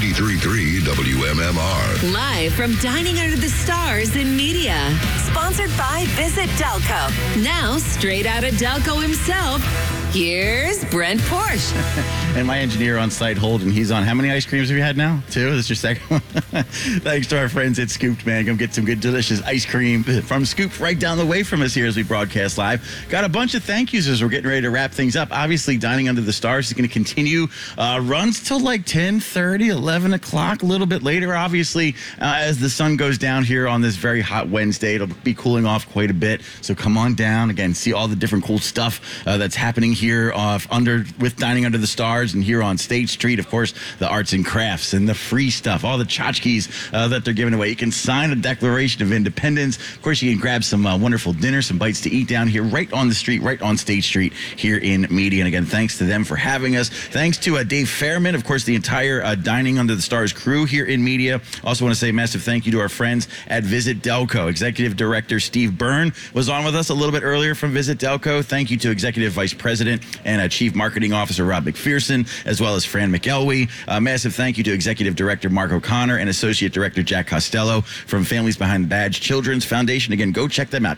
93.3 WMMR. Live from Dining Under the Stars in Media. Sponsored by Visit Delco. Now, straight out of Delco himself, here's Brent Porsche. And my engineer on site, Holden, he's on. How many ice creams have you had now? 2? This is your second one. Thanks to our friends at Scooped, man. Come get some good, delicious ice cream from Scooped right down the way from us here as we broadcast live. Got a bunch of thank yous as we're getting ready to wrap things up. Obviously, Dining Under the Stars is going to continue. Runs till like 10:30, 11 o'clock, a little bit later, obviously, as the sun goes down here on this very hot Wednesday. It'll be cooling off quite a bit. So come on down. Again, see all the different cool stuff that's happening here with Dining Under the Stars and here on State Street. Of course, the arts and crafts and the free stuff, all the tchotchkes that they're giving away. You can sign a Declaration of Independence. Of course, you can grab some wonderful dinner, some bites to eat down here right on the street, right on State Street here in Media. And again, thanks to them for having us. Thanks to Dave Fairman, of course, the entire Dining Under the Stars crew here in Media. Also want to say a massive thank you to our friends at Visit Delco. Executive Director Steve Byrne was on with us a little bit earlier from Visit Delco. Thank you to Executive Vice President and Chief Marketing Officer Rob McPherson, as well as Fran McElwee. Massive thank you to Executive Director Mark O'Connor and Associate Director Jack Costello from Families Behind the Badge Children's Foundation. Again, go check them out,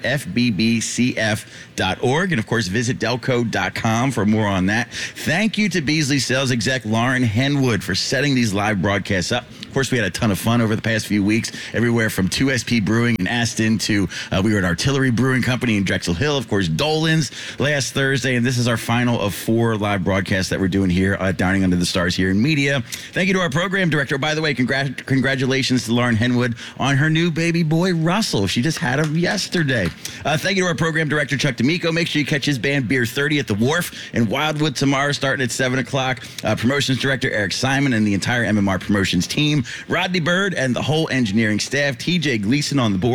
fbbcf.org, and of course, visit delco.com for more on that. Thank you to Beasley Sales Exec Lauren Henwood for setting these live broadcasts up. Of course, we had a ton of fun over the past few weeks, everywhere from 2SP Brewing in Aston to we were at Artillery Brewing Company in Drexel Hill, of course, Dolan's last Thursday, and this is our final of 4 live broadcasts that we're doing here at Dining Under the Stars here in Media. Thank you to our program director. By the way, congratulations to Lauren Henwood on her new baby boy, Russell. She just had him yesterday. Thank you to our program director, Chuck D'Amico. Make sure you catch his band Beer 30 at the Wharf in Wildwood tomorrow, starting at 7 o'clock. Promotions director, Eric Simon, and the entire MMR Promotions team. Rodney Bird and the whole engineering staff. TJ Gleason on the board.